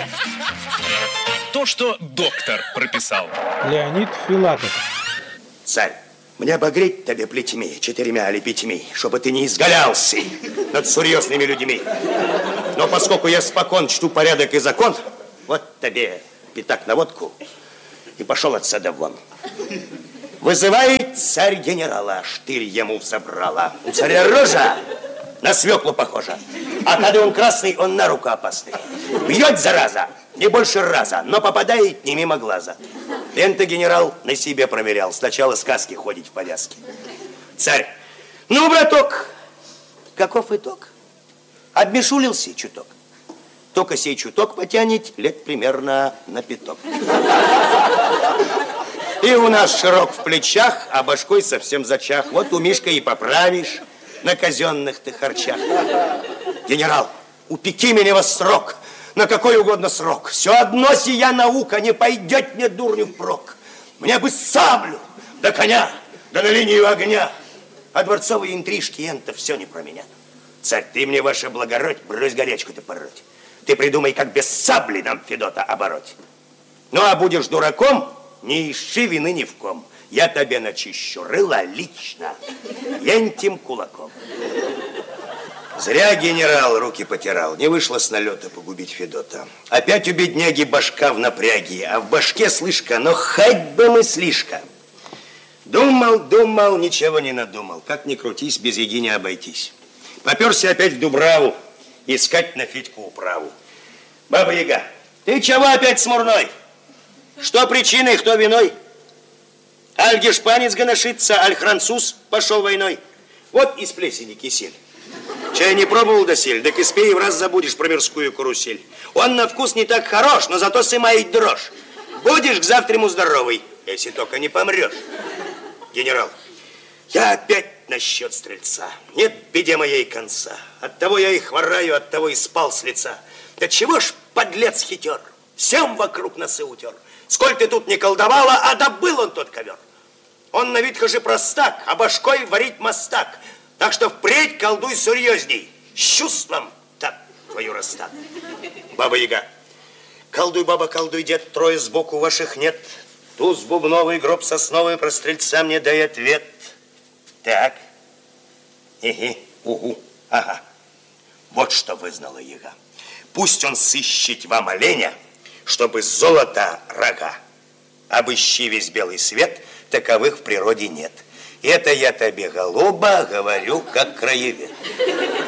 То, что доктор прописал. Леонид Филатов. Царь, мне обогреть тебе плетьми, 4 или 5, чтобы ты не изгалялся над серьезными людьми. Но поскольку я спокон чту порядок и закон, вот тебе пятак на водку и пошел отсюда вон. Вызывает царь генерала, штырь ему взобрала. У царя рожа на свеклу похожа, а когда он красный, он на руку опасный. Бьет, зараза, не больше раза, но попадает не мимо глаза. Это генерал на себе проверял. Сначала сказки ходить в повязке. Царь, ну, браток, каков итог? Обмешулился чуток. Только сей чуток потянет лет примерно на 5. И у нас широк в плечах, а башкой совсем зачах. Вот у Мишка и поправишь на казенных ты харчах. Генерал, упеки меня во срок, на какой угодно срок. Все одно сия наука не пойдет мне дурню впрок. Мне бы саблю, да коня, да на линию огня. А дворцовые интрижки, это все не про меня. Царь, ты мне, ваше благородь, брось горячку-то пороть. Ты придумай, как без сабли нам Федота обороть. Ну, а будешь дураком, не ищи вины ни в ком. Я тебе начищу рыло лично, ентим кулаком. Зря генерал руки потирал. Не вышло с налета погубить Федота. Опять у бедняги башка в напряге, а в башке слышка, но хоть бы мыслишка. Думал, ничего не надумал. Как ни крутись, без еги не обойтись. Поперся опять в Дубраву искать на Федьку управу. Баба-Яга, ты чего опять смурной? Что причиной, кто виной? Аль гешпанец гоношится, аль француз пошел войной. Вот из плесени кисель. Чай не пробовал досель, так испей и в раз забудешь про мирскую карусель. Он на вкус не так хорош, но зато сымает дрожь. Будешь к завтраму здоровый, если только не помрешь. Генерал, я опять насчет стрельца. Нет беде моей конца. Оттого я и хвораю, оттого и спал с лица. Да чего ж, подлец хитер, всем вокруг носы утер. Сколь ты тут не колдовала, а добыл он тот ковер. Он на вид хожи простак, а башкой варить мастак. Так что впредь колдуй серьезней, с чувством, так твою расстак. Баба-Яга, колдуй, баба, колдуй, дед, трое сбоку ваших нет. Туз бубновый, гроб сосновый, про стрельца мне дай ответ. Так, угу, ага. Вот что вызнала Яга. Пусть он сыщет вам оленя, чтобы золото рога. Обыщи весь белый свет, таковых в природе нет. Это я тебе, голуба, говорю, как краевед.